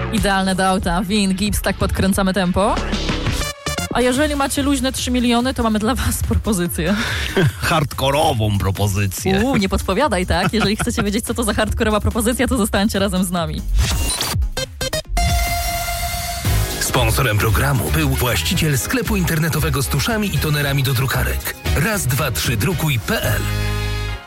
Idealne do auta. Win, Gibbs, tak podkręcamy tempo. A jeżeli macie luźne 3 miliony, to mamy dla was propozycję. Hardkorową propozycję. Nie podpowiadaj, tak? Jeżeli chcecie wiedzieć, co to za hardkorowa propozycja, to zostańcie razem z nami. Sponsorem programu był właściciel sklepu internetowego z tuszami i tonerami do drukarek. Raz, dwa, trzy drukuj.pl.